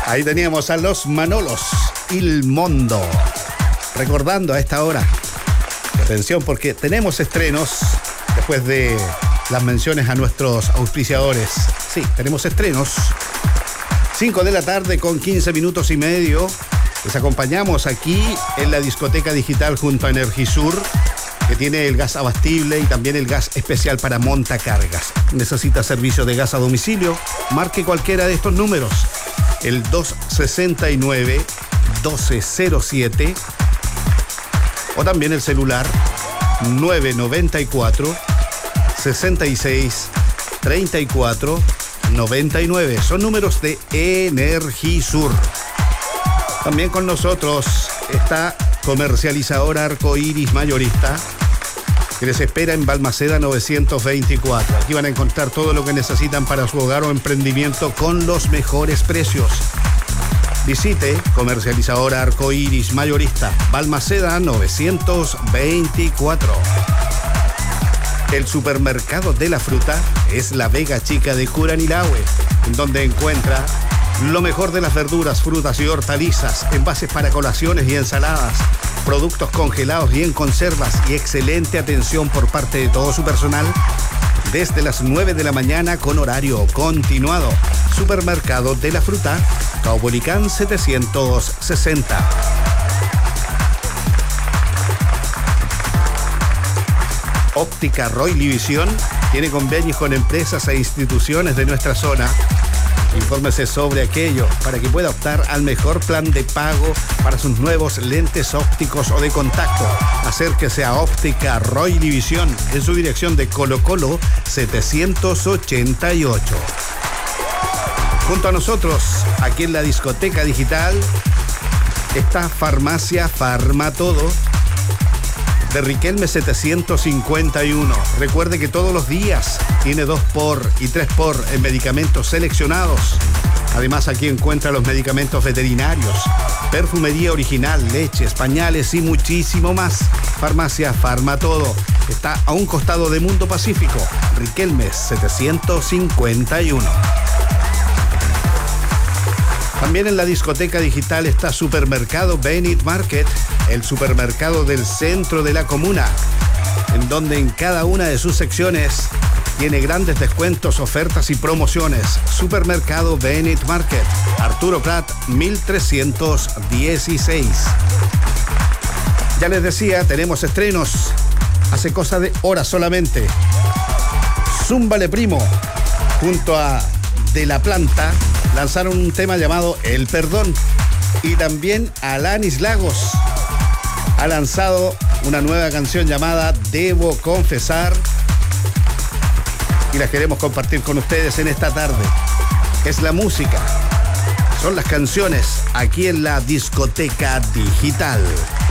Ahí teníamos a los Manolos, Il Mondo. Recordando a esta hora. Atención, porque tenemos estrenos después de las menciones a nuestros auspiciadores. Sí, tenemos estrenos. 5 de la tarde con 15 minutos y medio. Les acompañamos aquí en la discoteca digital junto a Energisur, que tiene el gas abastible y también el gas especial para montacargas. ¿Necesita servicio de gas a domicilio? Marque cualquiera de estos números. El 269-1207 o también el celular 994-66-34-99. Son números de Energisur. También con nosotros está Comercializadora Arcoiris Mayorista, que les espera en Balmaceda 924. Aquí van a encontrar todo lo que necesitan para su hogar o emprendimiento con los mejores precios. Visite Comercializadora Arcoiris Mayorista, Balmaceda 924. El supermercado de la fruta es la Vega Chica de Curanilahue, en donde encuentra lo mejor de las verduras, frutas y hortalizas, envases para colaciones y ensaladas, productos congelados y en conservas y excelente atención por parte de todo su personal desde las 9 de la mañana con horario continuado. Supermercado de la Fruta, Caupolicán 760. Óptica Roily Visión tiene convenios con empresas e instituciones de nuestra zona. Infórmese sobre aquello para que pueda optar al mejor plan de pago para sus nuevos lentes ópticos o de contacto. Acérquese a Óptica Roily Visión en su dirección de Colo Colo 788. Junto a nosotros, aquí en la discoteca digital, está Farmacia Farmatodo de Riquelme 751. Recuerde que todos los días tiene 2x y 3x en medicamentos seleccionados. Además, aquí encuentra los medicamentos veterinarios, perfumería original, leches, pañales y muchísimo más. Farmacia Farmatodo está a un costado de Mundo Pacífico, Riquelme 751. También en la discoteca digital está Supermercado Benit Market, el supermercado del centro de la comuna, en donde en cada una de sus secciones tiene grandes descuentos, ofertas y promociones. Supermercado Benit Market, Arturo Prat 1316. Ya les decía, tenemos estrenos hace cosa de horas solamente. Zúmbale Primo junto a De La Planta lanzaron un tema llamado El Perdón, y también Alanis Lagos ha lanzado una nueva canción llamada Debo Confesar, y la queremos compartir con ustedes en esta tarde. Es la música, son las canciones aquí en la discoteca digital.